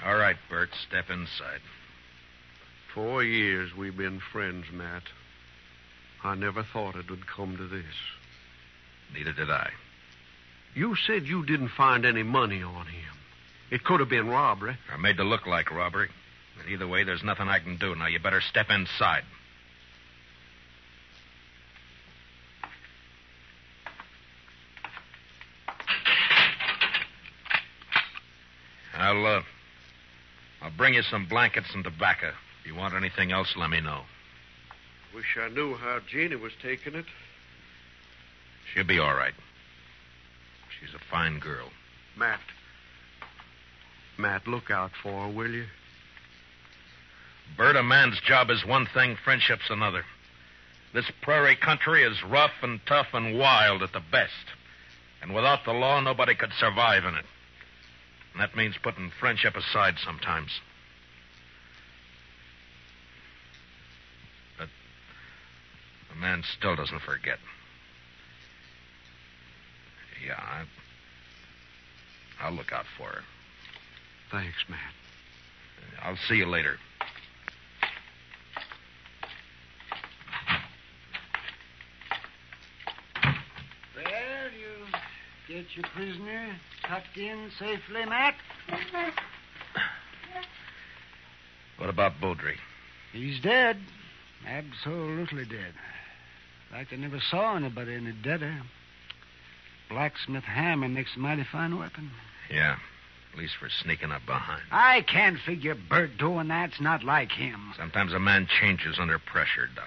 All right, Bert, step inside. 4 years we've been friends, Matt. I never thought it would come to this. Neither did I. You said you didn't find any money on him. It could have been robbery. I made it look like robbery. But either way, there's nothing I can do. Now, you better step inside. I'll bring you some blankets and tobacco. If you want anything else, let me know. Wish I knew how Jeannie was taking it. She'll be all right. She's a fine girl. Matt, look out for her, will you? Bert, a man's job is one thing, friendship's another. This prairie country is rough and tough and wild at the best. And without the law, nobody could survive in it. And that means putting friendship aside sometimes. But a man still doesn't forget. Yeah, I'll look out for her. Thanks, Matt. I'll see you later. Well, you get your prisoner tucked in safely, Matt? What about Beaudry? He's dead. Absolutely dead. Like I never saw anybody any deader. Blacksmith hammer makes a mighty fine weapon. Yeah, at least for sneaking up behind. I can't figure Bert doing that. It's not like him. Sometimes a man changes under pressure, Doc.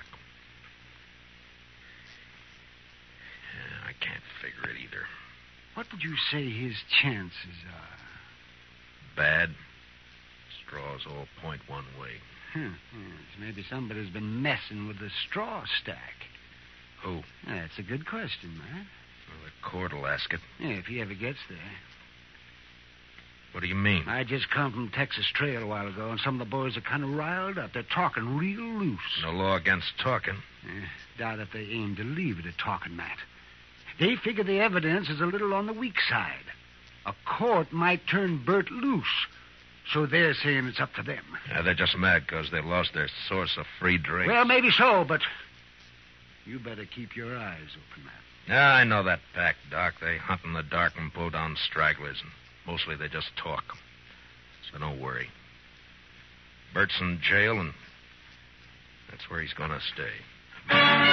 Yeah, I can't figure it either. What would you say his chances are? Bad. Straws all point one way. Yes, maybe somebody's been messing with the straw stack. Who? That's a good question, Matt. Well, the court will ask it. Yeah, if he ever gets there. What do you mean? I just come from Texas Trail a while ago, and some of the boys are kind of riled up. They're talking real loose. No law against talking. Doubt if they aim to leave it at talking, Matt. They figure the evidence is a little on the weak side. A court might turn Bert loose, so they're saying it's up to them. Yeah, they're just mad because they lost their source of free drink. Well, maybe so, but you better keep your eyes open, Matt. Yeah, I know that pack, Doc. They hunt in the dark and pull down stragglers, and mostly they just talk. So don't worry. Bert's in jail, and that's where he's going to stay.